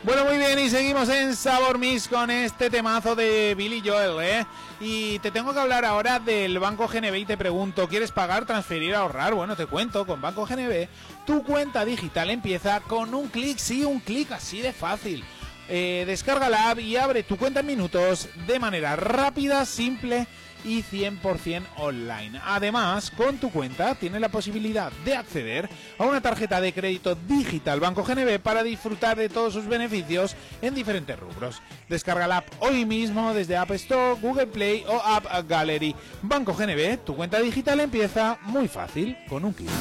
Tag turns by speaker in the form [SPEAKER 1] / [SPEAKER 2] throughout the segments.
[SPEAKER 1] Bueno, muy bien, y seguimos en Sabor Mix con este temazo de Billy Joel, Y te tengo que hablar ahora del Banco GNB y te pregunto, ¿quieres pagar, transferir, ahorrar? Bueno, te cuento, con Banco GNB tu cuenta digital empieza con un clic, sí, un clic así de fácil. Descarga la app y abre tu cuenta en minutos de manera rápida, simple y 100% online. Además, con tu cuenta tienes la posibilidad de acceder a una tarjeta de crédito digital Banco GNB para disfrutar de todos sus beneficios en diferentes rubros. Descarga la app hoy mismo desde App Store, Google Play o App Gallery. Banco GNB, tu cuenta digital empieza muy fácil, con un clic.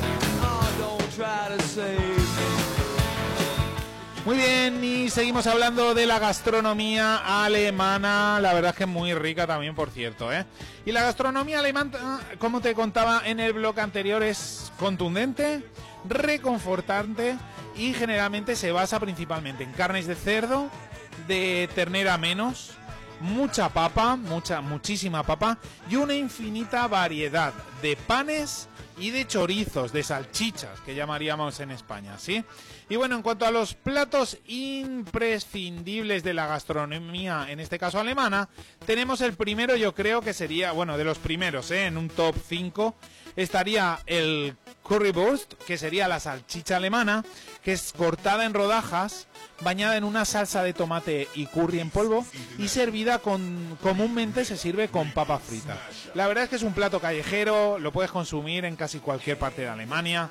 [SPEAKER 1] Muy bien, y seguimos hablando de la gastronomía alemana, la verdad es que es muy rica también, por cierto, Y la gastronomía alemana, como te contaba en el blog anterior, es contundente, reconfortante y generalmente se basa principalmente en carnes de cerdo, de ternera menos, mucha papa, muchísima papa y una infinita variedad de panes y de chorizos, de salchichas, que llamaríamos en España, ¿sí? Y bueno, en cuanto a los platos imprescindibles de la gastronomía, en este caso alemana, tenemos el primero, yo creo que sería, bueno, de los primeros, en un top 5, estaría el Currywurst, que sería la salchicha alemana, que es cortada en rodajas, bañada en una salsa de tomate y curry en polvo y servida comúnmente se sirve con papa frita. La verdad es que es un plato callejero, lo puedes consumir en casi cualquier parte de Alemania.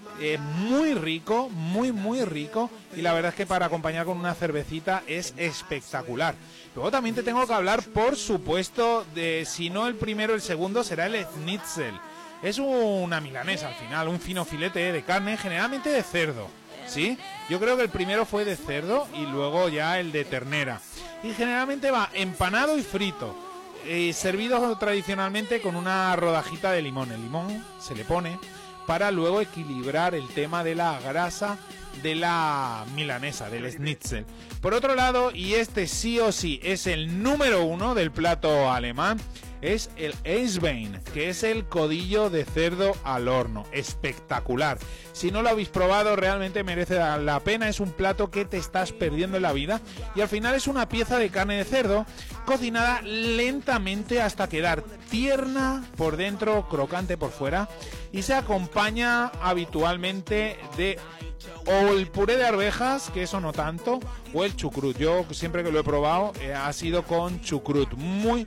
[SPEAKER 1] Muy rico, muy rico, y la verdad es que para acompañar con una cervecita es espectacular. Luego también te tengo que hablar, por supuesto, de si no el primero, el segundo será el Schnitzel. Es una milanesa al final, un fino filete de carne, generalmente de cerdo, ¿sí? Yo creo que el primero fue de cerdo y luego ya el de ternera. Y generalmente va empanado y frito, servido tradicionalmente con una rodajita de limón. El limón se le pone para luego equilibrar el tema de la grasa de la milanesa, del Schnitzel. Por otro lado, y este sí o sí es el número 1 del plato alemán, es el Eisbein, que es el codillo de cerdo al horno. Espectacular. Si no lo habéis probado, realmente merece la pena. Es un plato que te estás perdiendo en la vida. Y al final es una pieza de carne de cerdo cocinada lentamente hasta quedar tierna por dentro, crocante por fuera. Y se acompaña habitualmente de o el puré de arvejas, que eso no tanto, o el chucrut. Yo siempre que lo he probado ha sido con chucrut. Muy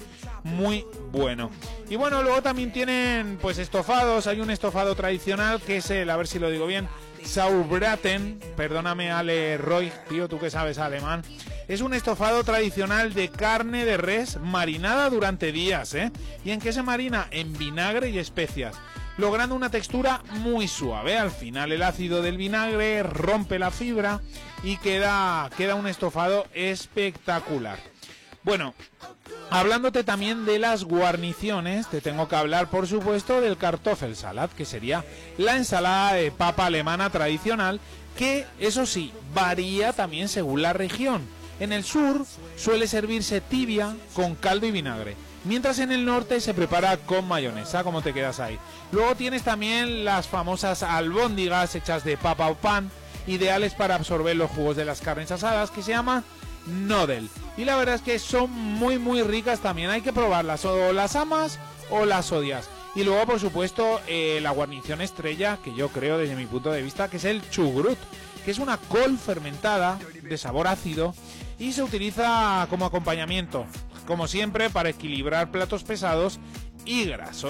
[SPEAKER 1] bueno. Y bueno, luego también tienen pues estofados. Hay un estofado tradicional que es el, a ver si lo digo bien, Sauerbraten. Perdóname, Ale Roy, tío, tú que sabes alemán. Es un estofado tradicional de carne de res marinada durante días, ¿Y en qué se marina? En vinagre y especias, logrando una textura muy suave. Al final el ácido del vinagre rompe la fibra y queda un estofado espectacular. Bueno, hablándote también de las guarniciones, te tengo que hablar, por supuesto, del Kartoffelsalat, que sería la ensalada de papa alemana tradicional, que, eso sí, varía también según la región. En el sur suele servirse tibia con caldo y vinagre, mientras en el norte se prepara con mayonesa. ¿Cómo te quedas ahí? Luego tienes también las famosas albóndigas hechas de papa o pan, ideales para absorber los jugos de las carnes asadas, que se llama Nodel. Y la verdad es que son muy ricas también. Hay que probarlas, o las amas o las odias. Y luego, por supuesto, la guarnición estrella, que yo creo desde mi punto de vista que es el chucrut, que es una col fermentada de sabor ácido y se utiliza como acompañamiento, como siempre, para equilibrar platos pesados y grasos.